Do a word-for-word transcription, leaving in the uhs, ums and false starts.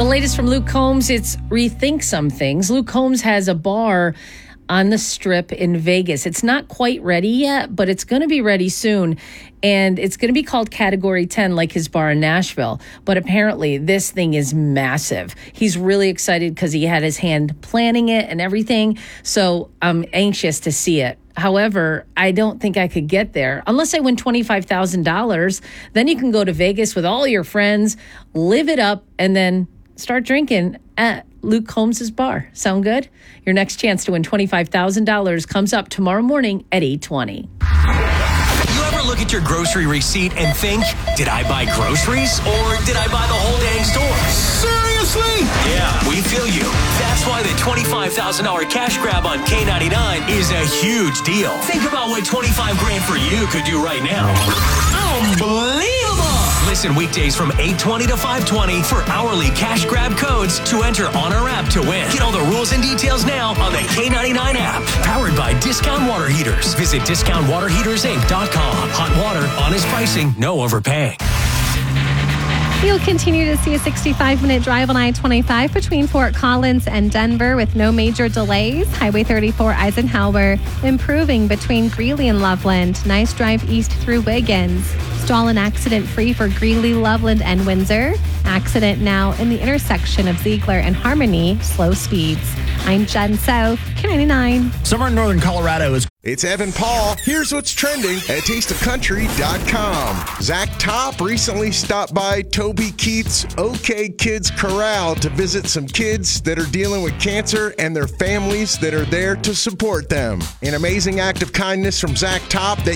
The latest from Luke Combs, it's Rethink Some Things. Luke Combs has a bar on the Strip in Vegas. It's not quite ready yet, but it's going to be ready soon. And it's going to be called Category ten, like his bar in Nashville. But apparently, this thing is massive. He's really excited because he had his hand planning it and everything. So I'm anxious to see it. However, I don't think I could get there unless I win twenty-five thousand dollars. Then you can go to Vegas with all your friends, live it up, and then start drinking at Luke Combs' bar. Sound good? Your next chance to win twenty-five thousand dollars comes up tomorrow morning at eight twenty. You ever look at your grocery receipt and think, did I buy groceries or did I buy the whole dang store? Seriously? Yeah, we feel you. That's why the twenty-five thousand dollars cash grab on K ninety-nine is a huge deal. Think about what twenty-five grand for you could do right now. Unbelievable! Listen weekdays from eight twenty to five twenty for hourly cash grab codes to enter on our app to win. Get all the rules and details now on the K ninety-nine app. Powered by Discount Water Heaters. Visit discount water heaters inc dot com. Hot water, honest pricing, no overpaying. You'll continue to see a sixty-five minute drive on I twenty-five between Fort Collins and Denver with no major delays. Highway thirty-four Eisenhower improving between Greeley and Loveland. Nice drive east through Wiggins. Stall and accident free for Greeley, Loveland, and Windsor. Accident now in the intersection of Ziegler and Harmony. Slow speeds. I'm Jen South, K ninety-nine. Summer in Northern Colorado is... It's Evan Paul. Here's what's trending at taste of country dot com. Zach Top recently stopped by Toby Keith's OK Kids Corral to visit some kids that are dealing with cancer and their families that are there to support them. An amazing act of kindness from Zach Top that